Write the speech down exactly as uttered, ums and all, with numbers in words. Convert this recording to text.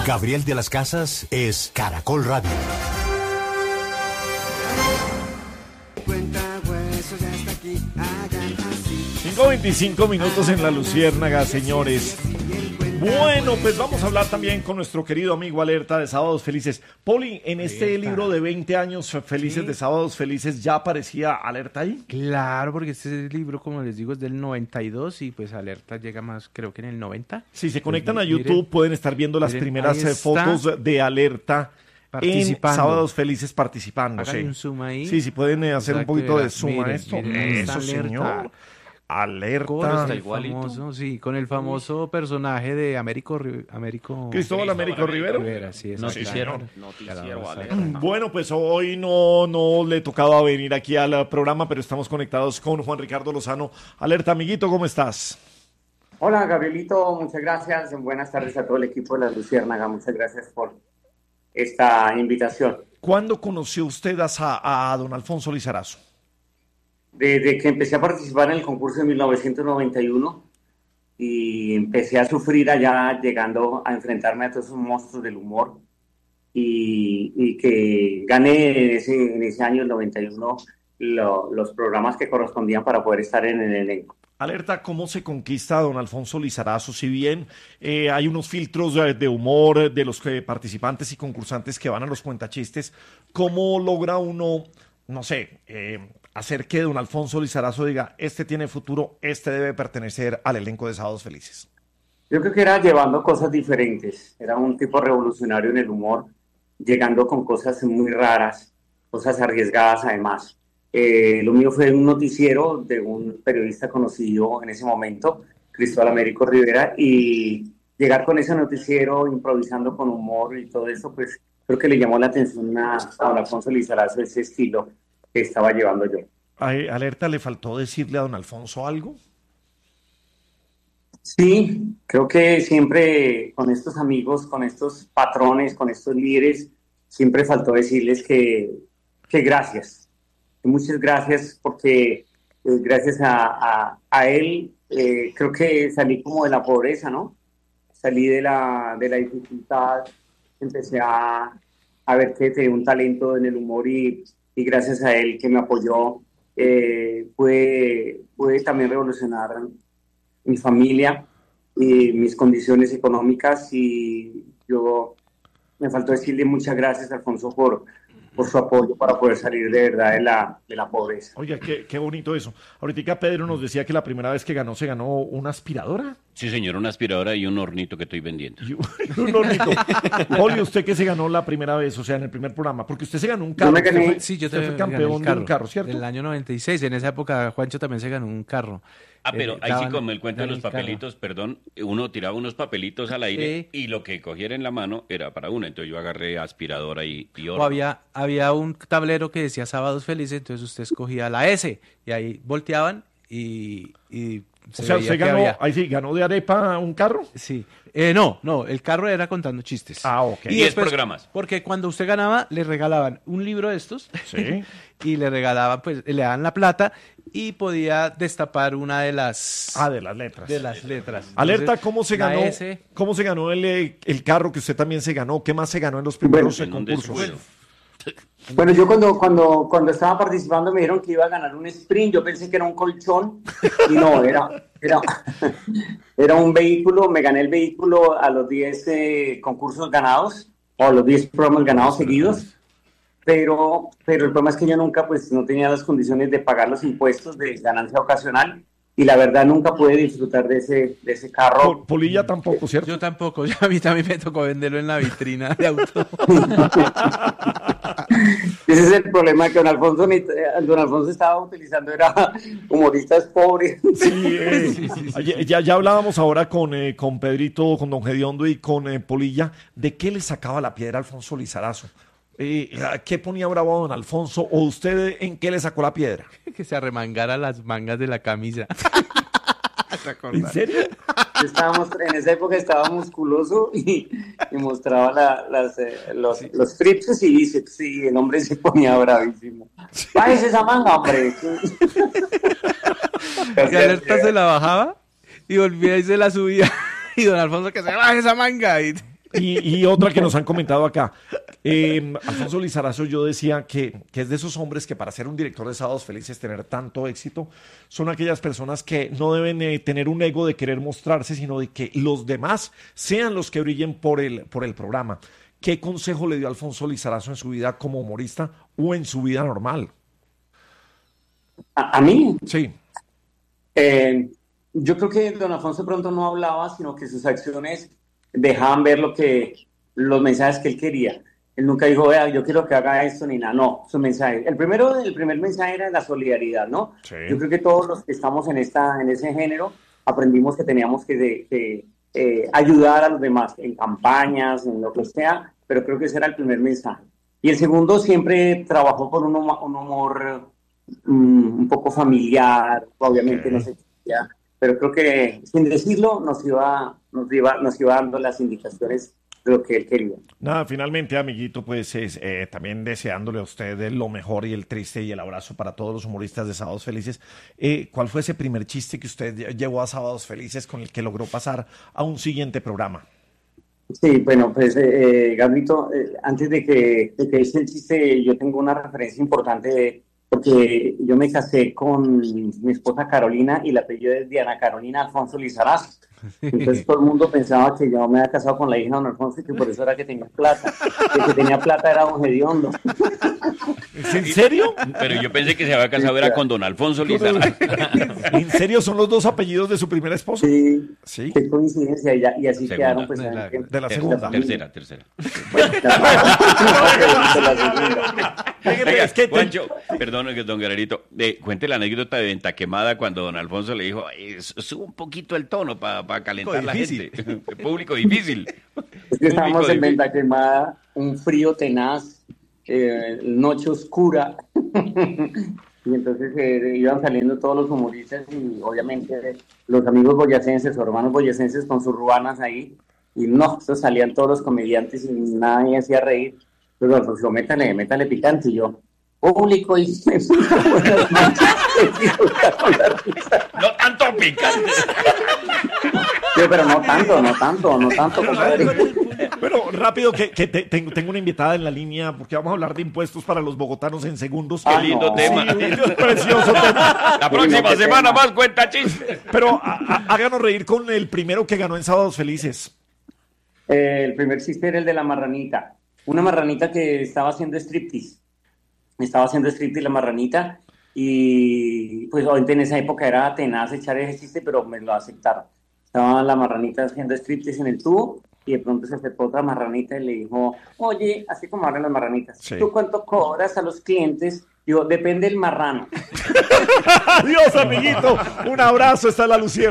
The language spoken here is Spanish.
Gabriel de las Casas es Caracol Radio. cinco veinticinco minutos en La Luciérnaga, señores. Bueno, pues vamos a hablar también con nuestro querido amigo Alerta de Sábados Felices. Poli, en este Alerta. Libro de veinte años felices, ¿sí?, de Sábados Felices, ¿ya aparecía Alerta ahí? Claro, porque este libro, como les digo, es del noventa y dos y pues Alerta llega más, creo que en el noventa. Si se conectan pues, a YouTube, miren, pueden estar viendo las miren, primeras fotos de Alerta en Sábados Felices participando. Hagan sí. un zoom ahí. Sí, sí, pueden eh, hacer un poquito de zoom miren, a esto. Miren, Eso, señor. Alerta. Con el famoso, sí, con el famoso personaje de Américo, Américo Cristóbal Américo Rivero. Rivera, sí, Noticiero. Claro. Noticiero Alerta. Bueno, pues hoy no, no le tocaba venir aquí al programa, pero estamos conectados con Juan Ricardo Lozano. Alerta, amiguito, ¿cómo estás? Hola, Gabrielito, muchas gracias. Buenas tardes a todo el equipo de La Luciérnaga. Muchas gracias por esta invitación. ¿Cuándo conoció usted a, a don Alfonso Lizarazo? Desde que empecé a participar en el concurso en mil novecientos noventa y uno y empecé a sufrir allá llegando a enfrentarme a todos esos monstruos del humor y, y que gané en ese, en ese año, el noventa y uno, lo, los programas que correspondían para poder estar en el elenco. Alerta, ¿cómo se conquista a don Alfonso Lizarazo? Si bien eh, hay unos filtros de, de humor de los que, participantes y concursantes que van a los cuentachistes, ¿cómo logra uno, no sé, eh, hacer que don Alfonso Lizarazo diga, este tiene futuro, este debe pertenecer al elenco de Sábados Felices? Yo creo que era llevando cosas diferentes, era un tipo revolucionario en el humor, llegando con cosas muy raras, cosas arriesgadas además. Eh, lo mío fue un noticiero de un periodista conocido en ese momento, Cristóbal Américo Rivera, y llegar con ese noticiero improvisando con humor y todo eso, pues creo que le llamó la atención a, a don Alfonso Lizarazo ese estilo que estaba llevando yo. ¿A Alerta le faltó decirle a don Alfonso algo? Sí, creo que siempre con estos amigos, con estos patrones, con estos líderes, siempre faltó decirles que, que gracias, que muchas gracias, porque eh, gracias a, a, a él eh, creo que salí como de la pobreza, ¿no? Salí de la, de la dificultad, empecé a, a ver que tenía un talento en el humor y y gracias a él que me apoyó, eh, pude, pude también revolucionar mi familia y mis condiciones económicas y yo me faltó decirle muchas gracias a Alfonso por, por su apoyo para poder salir de verdad de la, de la pobreza. Oiga, qué, qué bonito eso. Ahorita Pedro nos decía que la primera vez que ganó, se ganó una aspiradora. Sí, señor, una aspiradora y un hornito que estoy vendiendo. Y un hornito. Poli, ¿usted qué se ganó la primera vez, o sea, en el primer programa? Porque usted se ganó un carro. Yo me gané, fue, sí, yo usted fue campeón gané el carro, de un carro, ¿cierto? En el año noventa y seis, en esa época Juancho también se ganó un carro. Ah, pero eh, ahí daban, sí, como el cuento de los carro. papelitos, perdón, uno tiraba unos papelitos al aire Sí. y lo que cogiera en la mano era para uno. Entonces yo agarré aspiradora y, y horno. O había, había un tablero que decía Sábados Felices, entonces usted escogía la S y ahí volteaban y... y o sea, usted ganó, había. ahí sí, ganó de arepa un carro. Sí. Eh, no, no, el carro era contando chistes. Ah, ok. Y Diez después, programas. Porque cuando usted ganaba, le regalaban un libro de estos. Sí. Y le regalaban, pues, le daban la plata y podía destapar una de las... Ah, de las letras. De las letras. Alerta, Entonces, ¿cómo se la ganó? S. ¿Cómo se ganó el, el carro que usted también se ganó? ¿Qué más se ganó en los primeros En un concursos? descuido. Bueno, yo cuando, cuando, cuando estaba participando me dijeron que iba a ganar un sprint, yo pensé que era un colchón y no, era, era, era un vehículo, me gané el vehículo a los diez eh, concursos ganados o a los diez programas ganados seguidos, pero, pero el problema es que yo nunca pues no tenía las condiciones de pagar los impuestos de ganancia ocasional y la verdad nunca pude disfrutar de ese, de ese carro. Pol- Polilla tampoco, ¿cierto? Yo tampoco, yo, a mí también me tocó venderlo en la vitrina de auto. Ese es el problema que don Alfonso, ni- don Alfonso estaba utilizando, era humoristas pobres. Sí, eh, ya, ya, ya hablábamos ahora con, eh, con Pedrito, con don Gediondo y con eh, Polilla, de qué le sacaba la piedra a Alfonso Lizarazo. Eh, ¿Qué ponía bravo a don Alfonso? ¿O usted en qué le sacó la piedra? Que se arremangara las mangas de la camisa. ¿En serio? Estábamos, en esa época estaba musculoso y, y mostraba la, las, eh, los, sí. los tríceps y bíceps y el hombre se ponía bravísimo. ¡Bájese esa manga, hombre! Y Alerta se la bajaba y volvía y se la subía. Y don Alfonso que se baje esa manga. Y... Y, y otra que nos han comentado acá. Eh, Alfonso Lizarazo, yo decía que, que es de esos hombres que para ser un director de Sábados Felices, tener tanto éxito, son aquellas personas que no deben eh, tener un ego de querer mostrarse, sino de que los demás sean los que brillen por el, por el programa. ¿Qué consejo le dio Alfonso Lizarazo en su vida como humorista o en su vida normal? ¿A, a mí? Sí. Eh, yo creo que don Alfonso pronto no hablaba, sino que sus acciones dejaban ver lo que, los mensajes que él quería. Él nunca dijo, vea, yo quiero que haga esto ni nada. No, su mensaje. El primero, el primer mensaje era la solidaridad, ¿no? Sí. Yo creo que todos los que estamos en, esta, en ese género aprendimos que teníamos que, de, que eh, ayudar a los demás en campañas, en lo que sea, pero creo que ese era el primer mensaje. Y el segundo, siempre trabajó con un, un humor um, un poco familiar, obviamente okay. no sé ya, pero creo que sin decirlo nos iba, nos iba, nos iba dando las indicaciones de lo que él quería. Nada, finalmente, amiguito, pues es, eh, también deseándole a usted lo mejor y el triste y el abrazo para todos los humoristas de Sábados Felices. Eh, ¿Cuál fue ese primer chiste que usted llevó a Sábados Felices con el que logró pasar a un siguiente programa? Sí, bueno, pues, eh, Gabrito, eh, antes de que, de que hice el chiste, yo tengo una referencia importante de, porque yo me casé con mi esposa Carolina y el apellido es Diana Carolina Alfonso Lizarazo. Entonces todo el mundo pensaba que yo me había casado con la hija de don Alfonso y que por eso era que tenía plata. El que tenía plata era don Gediondo. ¿En serio? Pero yo pensé que se había casado era con don Alfonso Lizarazo. ¿En serio son los dos apellidos de su primera esposa? Sí, sí. Qué coincidencia. Y, ya, y así segunda. quedaron. Pues, de, la, en, de la segunda. Tercera, tercera. Bueno, Oiga, es que Juancho, perdón, don Guerrerito, de, cuente la anécdota de Venta Quemada cuando don Alfonso le dijo, sube un poquito el tono para pa calentar la gente. Público difícil. Es que estábamos en Venta Quemada, un frío tenaz, eh, noche oscura, y entonces eh, iban saliendo todos los humoristas y obviamente los amigos boyacenses o hermanos boyacenses con sus ruanas ahí, y no, eso salían todos los comediantes y nadie hacía reír. Pero Alfonso, métale, métale picante, y yo, público, y no tanto picante. Sí, pero no tanto, no tanto, no tanto, compadre. Pero rápido, que, que te, tengo, tengo una invitada en la línea, porque vamos a hablar de impuestos para los bogotanos en segundos. Qué lindo no. tema. Sí, precioso tema. La próxima sí, semana tema. más cuenta chistes. Pero a, a, háganos reír con el primero que ganó en Sábados Felices. Eh, el primer chiste era el de la marranita. Una marranita que estaba haciendo striptease. Estaba haciendo striptease la marranita y pues obviamente en esa época era tenaz echar ese chiste, pero me lo aceptaron. Estaba la marranita haciendo striptease en el tubo y de pronto se acercó otra marranita y le dijo, oye, así como hablan las marranitas, sí. ¿Tú cuánto cobras a los clientes? Digo, depende del marrano. Adiós, amiguito. Un abrazo, está la Luciérnaga.